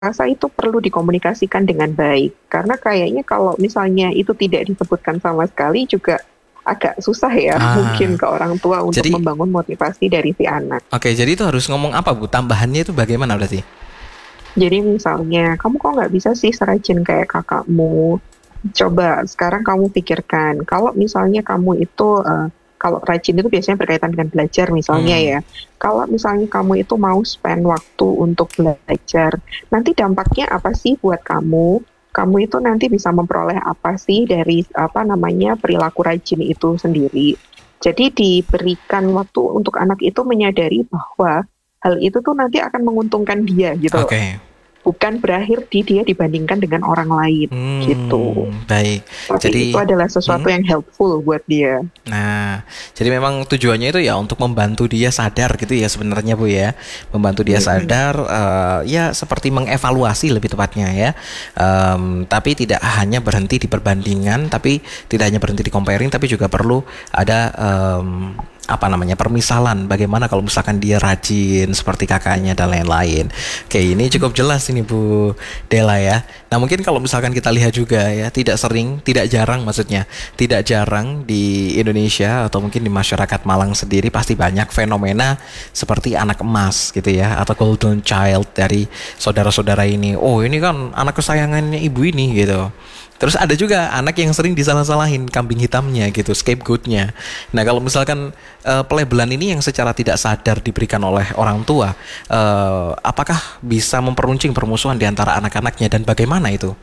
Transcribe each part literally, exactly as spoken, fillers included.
rasa itu perlu dikomunikasikan dengan baik. Karena kayaknya kalau misalnya itu tidak disebutkan sama sekali juga agak susah ya mungkin Ah, ke orang tua untuk jadi membangun motivasi dari si anak. oke, jadi itu harus ngomong apa Bu? Tambahannya itu bagaimana berarti? Jadi misalnya, kamu kok nggak bisa sih serajin kayak kakakmu? Coba sekarang kamu pikirkan, kalau misalnya kamu itu, eh, kalau rajin itu biasanya berkaitan dengan belajar misalnya Hmm, ya. Kalau misalnya kamu itu mau spend waktu untuk belajar, nanti dampaknya apa sih buat kamu? Kamu itu nanti bisa memperoleh apa sih dari apa namanya perilaku rajin itu sendiri. Jadi diberikan waktu untuk anak itu menyadari bahwa hal itu tuh nanti akan menguntungkan dia gitu loh. oke. Bukan berakhir di dia dibandingkan dengan orang lain gitu. Hmm, baik. Tapi itu Jadi, adalah hmm, sesuatu yang helpful buat dia. nah, jadi memang tujuannya itu ya untuk membantu dia sadar gitu ya sebenarnya Bu ya, membantu dia Mm-mm. sadar, eh, ya seperti mengevaluasi lebih tepatnya ya. Em, tapi tidak hanya berhenti di perbandingan, tapi tidak hanya berhenti di comparing, tapi juga perlu ada em, apa namanya permisalan. Bagaimana kalau misalkan dia rajin seperti kakaknya dan lain-lain. Oke, ini cukup jelas ini Bu Dela ya. Nah mungkin kalau misalkan kita lihat juga ya, tidak sering, tidak jarang maksudnya tidak jarang di Indonesia atau mungkin di masyarakat Malang sendiri pasti banyak fenomena seperti anak emas gitu ya atau golden child dari saudara-saudara ini. Oh, ini kan anak kesayangannya ibu ini gitu. Terus ada juga anak yang sering disalah-salahin kambing hitamnya gitu, scapegoatnya. Nah kalau misalkan eh, pelabelan ini yang secara tidak sadar diberikan oleh orang tua, eh, apakah bisa memperuncing permusuhan di antara anak-anaknya dan bagaimana itu?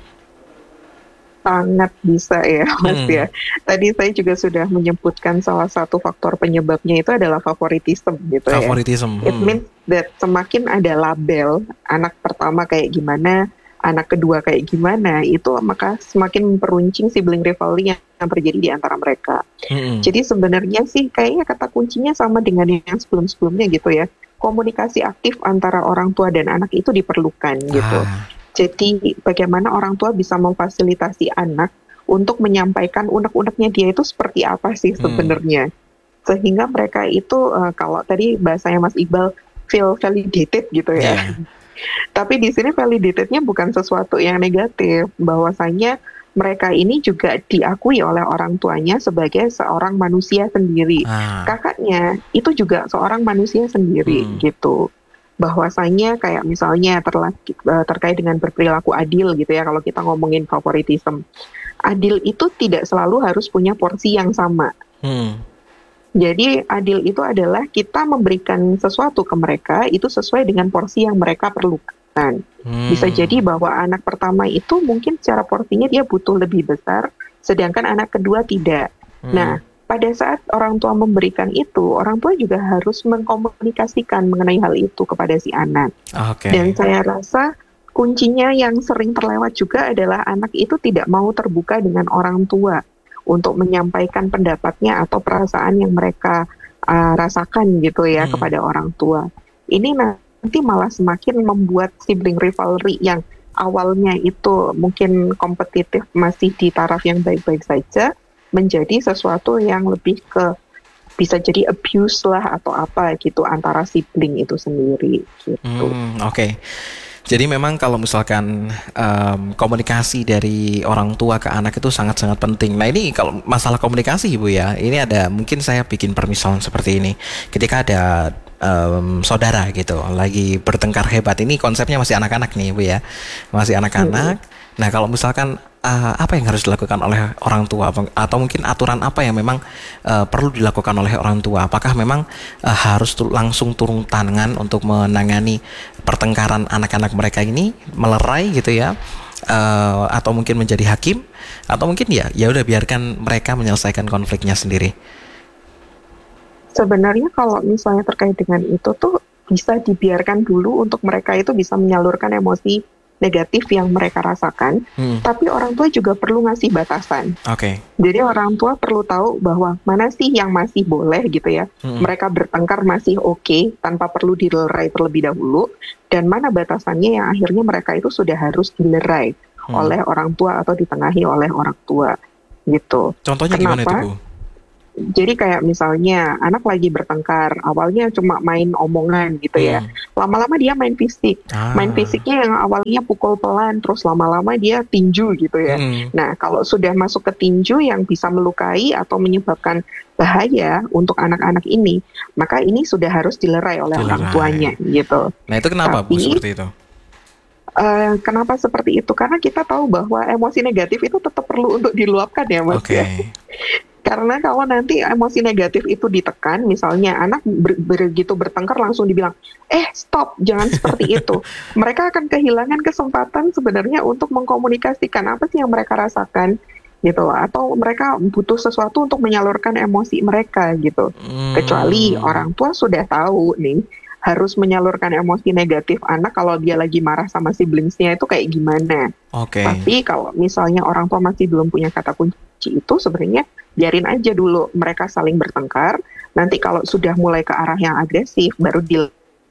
Sangat bisa ya, Mas Hmm, ya. Tadi saya juga sudah menyebutkan salah satu faktor penyebabnya itu adalah favoritism gitu ya. favoritism. It Hmm. means that semakin ada label, anak pertama kayak gimana, anak kedua kayak gimana, itu maka semakin memperuncing sibling rivalry yang yang terjadi di antara mereka. Hmm. Jadi sebenarnya sih kayaknya kata kuncinya sama dengan yang sebelum-sebelumnya gitu ya. Komunikasi aktif antara orang tua dan anak itu diperlukan gitu. Ah. Jadi bagaimana orang tua bisa memfasilitasi anak untuk menyampaikan unek-uneknya dia itu seperti apa sih Hmm, sebenarnya. Sehingga mereka itu eh, kalau tadi bahasanya Mas Iqbal feel validated gitu ya. iya. Tapi di sini validatednya bukan sesuatu yang negatif, bahwasanya mereka ini juga diakui oleh orang tuanya sebagai seorang manusia sendiri. Ah, Kakaknya itu juga seorang manusia sendiri hmm, gitu. Bahwasanya kayak misalnya terla- eh, terkait dengan berperilaku adil gitu ya, kalau kita ngomongin favoritism. Adil itu tidak selalu harus punya porsi yang sama. hmm, Jadi adil itu adalah kita memberikan sesuatu ke mereka itu sesuai dengan porsi yang mereka perlukan. Bisa jadi hmm, bahwa anak pertama itu mungkin secara porsinya dia butuh lebih besar, sedangkan anak kedua tidak. hmm. Nah, pada saat orang tua memberikan itu, orang tua juga harus mengkomunikasikan mengenai hal itu kepada si anak. Dan Oke. saya rasa kuncinya yang sering terlewat juga adalah anak itu tidak mau terbuka dengan orang tua untuk menyampaikan pendapatnya atau perasaan yang mereka uh, rasakan gitu ya Hmm, kepada orang tua. Ini nanti malah semakin membuat sibling rivalry yang awalnya itu mungkin kompetitif masih di taraf yang baik-baik saja menjadi sesuatu yang lebih ke bisa jadi abuse lah atau apa gitu antara sibling itu sendiri gitu. hmm, oke. Jadi memang kalau misalkan em, komunikasi dari orang tua ke anak itu sangat-sangat penting. Nah ini kalau masalah komunikasi Ibu ya, ini ada mungkin saya bikin permisalan seperti ini. Ketika ada em, saudara gitu, lagi bertengkar hebat, ini konsepnya masih anak-anak nih Ibu ya, masih Mm-mm. anak-anak. Nah kalau misalkan eh, apa yang harus dilakukan oleh orang tua atau mungkin aturan apa yang memang eh, perlu dilakukan oleh orang tua? Apakah memang eh, harus tu- langsung turun tangan untuk menangani pertengkaran anak-anak mereka ini melerai gitu ya, eh, atau mungkin menjadi hakim atau mungkin ya ya udah biarkan mereka menyelesaikan konfliknya sendiri. Sebenarnya kalau misalnya terkait dengan itu tuh bisa dibiarkan dulu untuk mereka itu bisa menyalurkan emosi negatif yang mereka rasakan, Hmm, tapi orang tua juga perlu ngasih batasan. oke. Jadi orang tua perlu tahu bahwa mana sih yang masih boleh gitu ya. Hmm, Mereka bertengkar masih oke tanpa perlu dilerai terlebih dahulu, dan mana batasannya yang akhirnya mereka itu sudah harus dilerai hmm. oleh orang tua atau ditengahi oleh orang tua gitu. Contohnya gimana itu Kenapa? Bu? Jadi kayak misalnya anak lagi bertengkar, awalnya cuma main omongan gitu ya. Hmm. Lama-lama dia main fisik. Main Ah. fisiknya yang awalnya pukul pelan, terus lama-lama dia tinju gitu ya. Hmm. Nah, kalau sudah masuk ke tinju yang bisa melukai atau menyebabkan bahaya untuk anak-anak ini, maka ini sudah harus dilerai oleh orang tuanya Dilerai. gitu. Nah itu kenapa Bu Tapi seperti itu? eh, kenapa seperti itu? Karena kita tahu bahwa emosi negatif itu tetap perlu untuk diluapkan ya Mas Oke. ya. Karena kalau nanti emosi negatif itu ditekan, misalnya anak ber- begitu bertengkar langsung dibilang, eh stop, jangan seperti itu. Mereka akan kehilangan kesempatan sebenarnya untuk mengkomunikasikan apa sih yang mereka rasakan gitu, atau mereka butuh sesuatu untuk menyalurkan emosi mereka gitu. Kecuali Hmm. orang tua sudah tahu nih harus menyalurkan emosi negatif anak kalau dia lagi marah sama siblingsnya itu kayak gimana. Oke. Tapi kalau misalnya orang tua masih belum punya kata kunci itu, sebenarnya biarin aja dulu mereka saling bertengkar. Nanti kalau sudah mulai ke arah yang agresif, baru deal.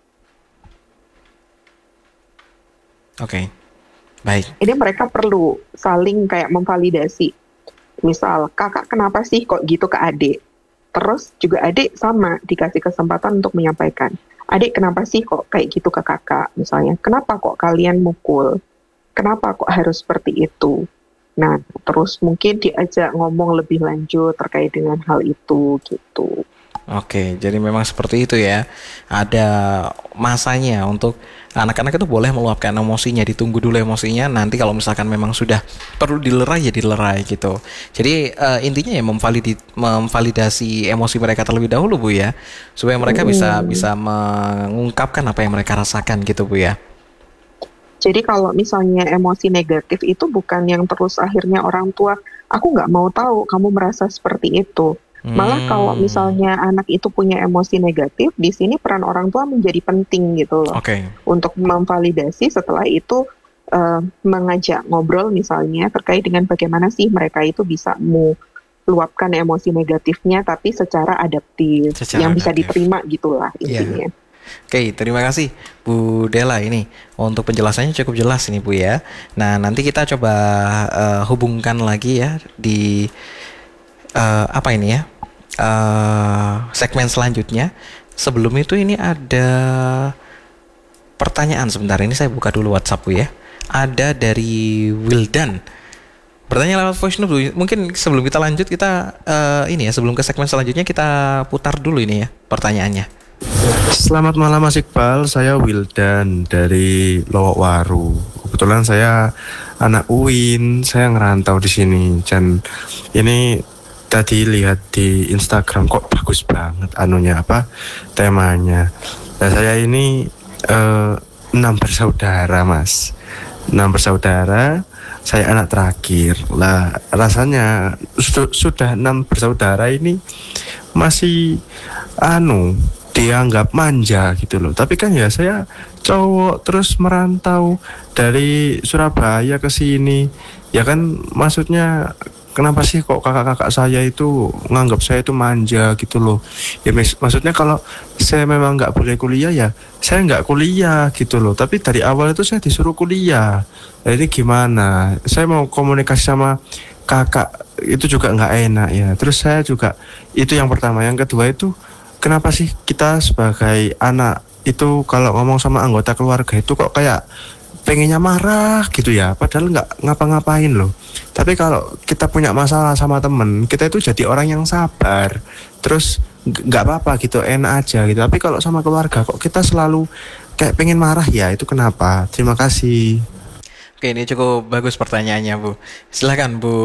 Oke. Baik. Ini mereka perlu saling kayak memvalidasi. Misal, kakak kenapa sih kok gitu ke adik? Terus juga adik sama dikasih kesempatan untuk menyampaikan. Adik kenapa sih kok kayak gitu ke kakak? Misalnya, kenapa kok kalian mukul? Kenapa kok harus seperti itu? Nah, terus mungkin diajak ngomong lebih lanjut terkait dengan hal itu gitu. Oke, jadi memang seperti itu ya. Ada masanya untuk anak-anak itu boleh meluapkan emosinya, ditunggu dulu emosinya. Nanti kalau misalkan memang sudah perlu dilerai ya dilerai gitu. Jadi eh, intinya ya memvalidi- memvalidasi emosi mereka terlebih dahulu Bu ya, supaya mereka bisa Hmm. bisa mengungkapkan apa yang mereka rasakan gitu Bu ya. Jadi kalau misalnya emosi negatif itu bukan yang terus akhirnya orang tua, aku nggak mau tahu kamu merasa seperti itu. Malah kalau Hmm. misalnya anak itu punya emosi negatif, di sini peran orang tua menjadi penting gitu loh. Oke. Untuk memvalidasi setelah itu eh, mengajak ngobrol misalnya terkait dengan bagaimana sih mereka itu bisa meluapkan emosi negatifnya tapi secara adaptif, Secara yang bisa adaptif. diterima gitulah Iya. intinya. Oke, terima kasih Bu Dela ini untuk penjelasannya cukup jelas ini Bu ya. Nah, nanti kita coba eh, hubungkan lagi ya di eh, apa ini ya? eh, segmen selanjutnya. Sebelum itu ini ada pertanyaan sebentar. Ini saya buka dulu WhatsApp Bu ya. Ada dari Wildan. Bertanya lewat voice note Bu. Mungkin sebelum kita lanjut kita eh, ini ya, sebelum ke segmen selanjutnya kita putar dulu ini ya pertanyaannya. Selamat malam Mas Iqbal, saya Wildan dari Lowokwaru. Kebetulan saya anak U I N, saya ngerantau di sini. Dan ini tadi lihat di Instagram kok bagus banget anunya apa temanya. Nah saya ini eh, enam bersaudara Mas, enam bersaudara. Saya anak terakhir. Lah rasanya su- sudah enam bersaudara ini masih anu dianggap manja gitu loh. Tapi kan ya saya cowok terus merantau dari Surabaya ke sini. Ya kan maksudnya kenapa sih kok kakak-kakak saya itu nganggap saya itu manja gitu loh. Ya mis- maksudnya kalau saya memang nggak boleh kuliah ya saya nggak kuliah gitu loh. Tapi dari awal itu saya disuruh kuliah. Nah, ini gimana? Saya mau komunikasi sama kakak itu juga nggak enak ya. Terus saya juga itu yang pertama. Yang kedua itu kenapa sih kita sebagai anak itu kalau ngomong sama anggota keluarga itu kok kayak pengennya marah gitu ya, padahal nggak ngapa-ngapain loh. Tapi kalau kita punya masalah sama temen, kita itu jadi orang yang sabar, terus ng- nggak apa-apa gitu, enak aja gitu. Tapi kalau sama keluarga kok kita selalu kayak pengen marah ya, itu kenapa? Terima kasih. Oke, ini cukup bagus pertanyaannya Bu. Silakan Bu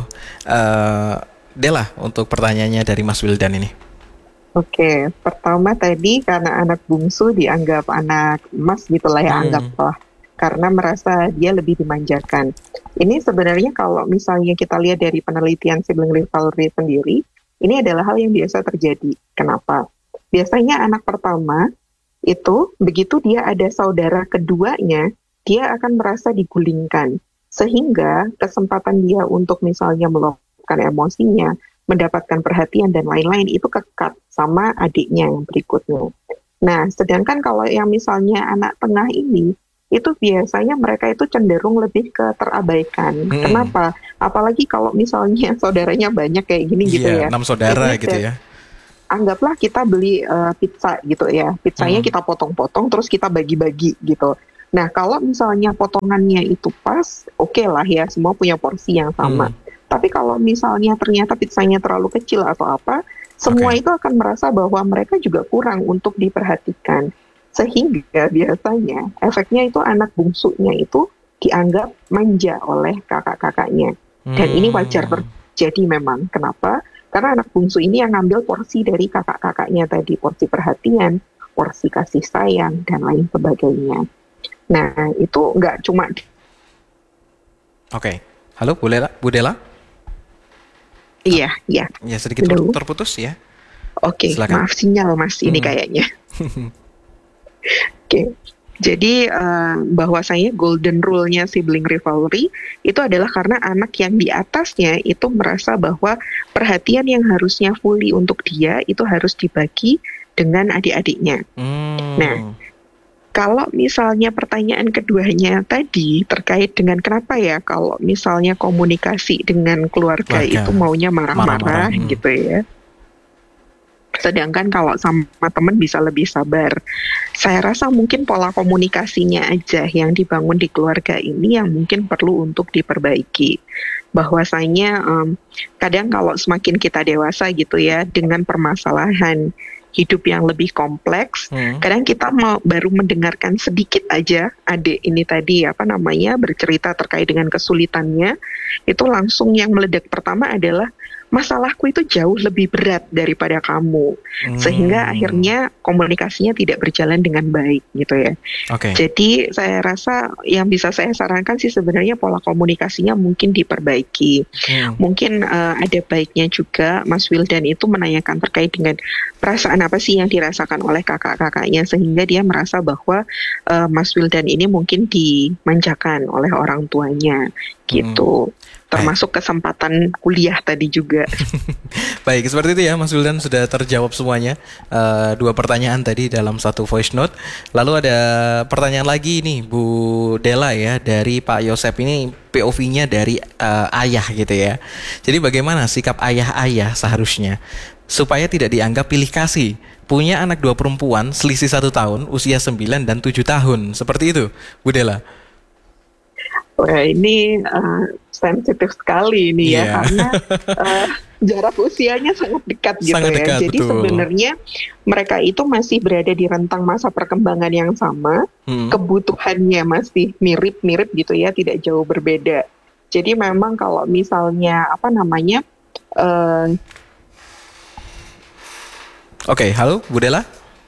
eh, Dela untuk pertanyaannya dari Mas Wildan ini. Oke, pertama tadi karena anak bungsu dianggap anak emas gitulah ya, Hmm. anggaplah. Karena merasa dia lebih dimanjakan. Ini sebenarnya kalau misalnya kita lihat dari penelitian sibling rivalry sendiri, ini adalah hal yang biasa terjadi. Kenapa? Biasanya anak pertama itu begitu dia ada saudara keduanya, dia akan merasa digulingkan. Sehingga kesempatan dia untuk misalnya meluapkan emosinya, mendapatkan perhatian dan lain-lain itu kekat sama adiknya yang berikutnya. Nah, sedangkan kalau yang misalnya anak tengah ini, itu biasanya mereka itu cenderung lebih ke terabaikan. Mm-mm. Kenapa? Apalagi kalau misalnya saudaranya banyak kayak gini gitu Iya, ya. enam saudara Ini gitu da- ya. Anggaplah kita beli eh, pizza gitu ya. Pizzanya Mm. kita potong-potong terus kita bagi-bagi gitu. Nah, kalau misalnya potongannya itu pas, oke lah ya, semua punya porsi yang sama. Mm. Tapi kalau misalnya ternyata pizzanya terlalu kecil atau apa, semua Oke. itu akan merasa bahwa mereka juga kurang untuk diperhatikan. Sehingga biasanya efeknya itu anak bungsunya itu dianggap manja oleh kakak-kakaknya. Dan ini wajar Hmm. terjadi memang. Kenapa? Karena anak bungsu ini yang ngambil porsi dari kakak-kakaknya tadi, porsi perhatian, porsi kasih sayang, dan lain sebagainya. Nah, itu nggak cuma Oke. Halo, Bu Dela? Bu Dela? iya, iya. Ya, sedikit Halo. terputus ya. Oke, Silakan. maaf sinyal Mas ini Hmm. kayaknya. Oke. Jadi eh, bahwasanya golden rule-nya sibling rivalry itu adalah karena anak yang di atasnya itu merasa bahwa perhatian yang harusnya fully untuk dia itu harus dibagi dengan adik-adiknya. Hmm. Nah, kalau misalnya pertanyaan keduanya tadi terkait dengan kenapa ya kalau misalnya komunikasi dengan keluarga, Keluarga. itu maunya marah-marah Marah-marah, hmm. gitu ya. Sedangkan kalau sama teman bisa lebih sabar. Saya rasa mungkin pola komunikasinya aja yang dibangun di keluarga ini yang mungkin perlu untuk diperbaiki. Bahwasanya em, kadang kalau semakin kita dewasa gitu ya, dengan permasalahan hidup yang lebih kompleks, Hmm. kadang kita mau baru mendengarkan sedikit aja adik ini tadi apa namanya bercerita terkait dengan kesulitannya, itu langsung yang meledak pertama adalah masalahku itu jauh lebih berat daripada kamu, Hmm. sehingga akhirnya komunikasinya tidak berjalan dengan baik gitu ya. Oke. Jadi saya rasa yang bisa saya sarankan sih sebenarnya pola komunikasinya mungkin diperbaiki. Hmm. Mungkin eh, ada baiknya juga Mas Wildan itu menanyakan terkait dengan perasaan apa sih yang dirasakan oleh kakak-kakaknya, sehingga dia merasa bahwa eh, Mas Wildan ini mungkin dimanjakan oleh orang tuanya gitu. Termasuk kesempatan kuliah tadi juga. Baik, seperti itu ya Mas Wildan, sudah terjawab semuanya eh, dua pertanyaan tadi dalam satu voice note. Lalu ada pertanyaan lagi nih Bu Dela ya, dari Pak Yosep ini P O V-nya dari eh, ayah gitu ya. Jadi bagaimana sikap ayah-ayah seharusnya supaya tidak dianggap pilih kasih? Punya anak dua perempuan, selisih satu tahun, usia sembilan dan tujuh tahun. Seperti itu, Bu Dela. Wah, ini uh, sensitif sekali ini Iya. ya, karena uh, jarak usianya sangat dekat gitu Sangat ya. dekat, Jadi betul. sebenarnya mereka itu masih berada di rentang masa perkembangan yang sama, Hmm. kebutuhannya masih mirip-mirip gitu ya, tidak jauh berbeda. Jadi memang kalau misalnya apa namanya, uh, Oke, halo Bu Dela.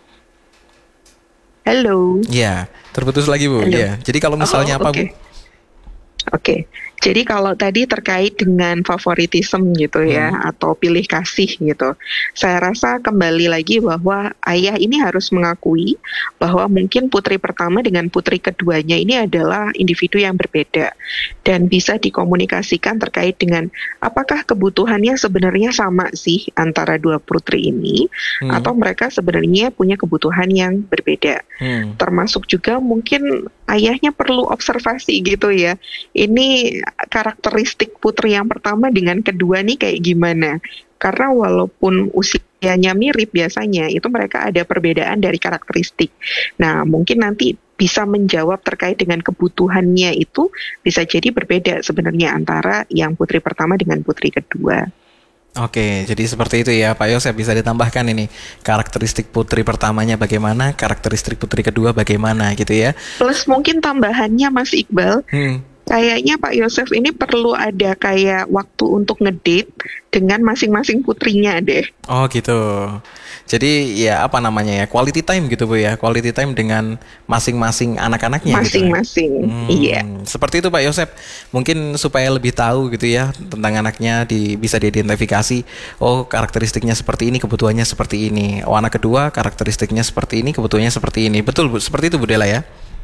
halo. Ya, terputus lagi Bu. Halo. Ya. Jadi kalau misalnya Oh, apa oke. Bu? Oke, jadi kalau tadi terkait dengan favoritism gitu ya, Hmm. atau pilih kasih gitu, saya rasa kembali lagi bahwa ayah ini harus mengakui bahwa mungkin putri pertama dengan putri keduanya ini adalah individu yang berbeda, dan bisa dikomunikasikan terkait dengan apakah kebutuhannya sebenarnya sama sih antara dua putri ini, Hmm. atau mereka sebenarnya punya kebutuhan yang berbeda. Hmm. Termasuk juga mungkin ayahnya perlu observasi gitu ya. Ini karakteristik putri yang pertama dengan kedua nih kayak gimana? Karena walaupun usianya mirip biasanya itu mereka ada perbedaan dari karakteristik. Nah, mungkin nanti bisa menjawab terkait dengan kebutuhannya itu bisa jadi berbeda sebenarnya antara yang putri pertama dengan putri kedua. Oke, jadi seperti itu ya Pak Yosep, bisa ditambahkan ini karakteristik putri pertamanya bagaimana, karakteristik putri kedua bagaimana gitu ya. Plus mungkin tambahannya Mas Iqbal, Hmm. kayaknya Pak Yosef ini perlu ada kayak waktu untuk ngedate dengan masing-masing putrinya deh. Oh gitu. Jadi ya apa namanya ya, quality time gitu Bu ya, quality time dengan masing-masing anak-anaknya gitu. Masing-masing, Hmm, iya. Seperti itu Pak Yosep. Mungkin supaya lebih tahu gitu ya tentang anaknya, di, bisa diidentifikasi. Oh karakteristiknya seperti ini, kebutuhannya seperti ini. Oh anak kedua karakteristiknya seperti ini, kebutuhannya seperti ini. Betul Bu, seperti itu Bu Dela ya.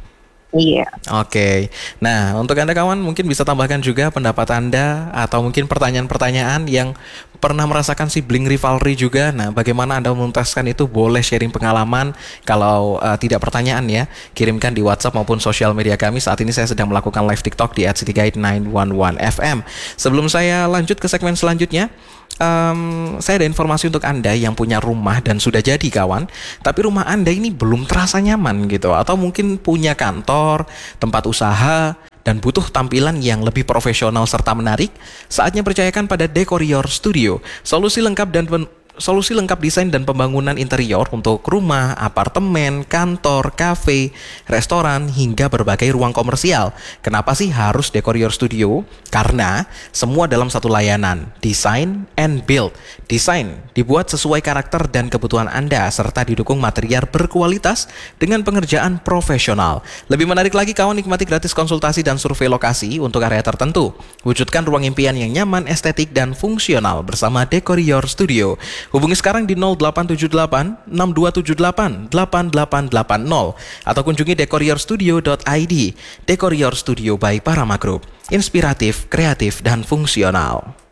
Iya. Oke, nah untuk Anda kawan mungkin bisa tambahkan juga pendapat Anda atau mungkin pertanyaan-pertanyaan yang pernah merasakan sibling rivalry juga. Nah, bagaimana Anda menuntaskan itu? Boleh sharing pengalaman. Kalau uh, tidak pertanyaan ya, kirimkan di WhatsApp maupun sosial media kami. Saat ini saya sedang melakukan live TikTok di at cityguide sembilan satu satu F M. Sebelum saya lanjut ke segmen selanjutnya, Um, saya ada informasi untuk Anda yang punya rumah dan sudah jadi kawan, tapi rumah Anda ini belum terasa nyaman gitu, atau mungkin punya kantor, tempat usaha, dan butuh tampilan yang lebih profesional serta menarik. Saatnya percayakan pada Decorior Studio, solusi lengkap dan pen- solusi lengkap desain dan pembangunan interior untuk rumah, apartemen, kantor, kafe, restoran, hingga berbagai ruang komersial. Kenapa sih harus Decorior Studio? Karena semua dalam satu layanan, design and build. Desain dibuat sesuai karakter dan kebutuhan Anda, serta didukung material berkualitas dengan pengerjaan profesional. Lebih menarik lagi kawan, nikmati gratis konsultasi dan survei lokasi untuk area tertentu. Wujudkan ruang impian yang nyaman, estetik, dan fungsional bersama Decorior Studio. Hubungi sekarang di nol delapan tujuh delapan enam dua tujuh delapan delapan delapan delapan nol atau kunjungi decorior studio dot i d. Decorior Studio by Parama Group. Inspiratif, kreatif, dan fungsional.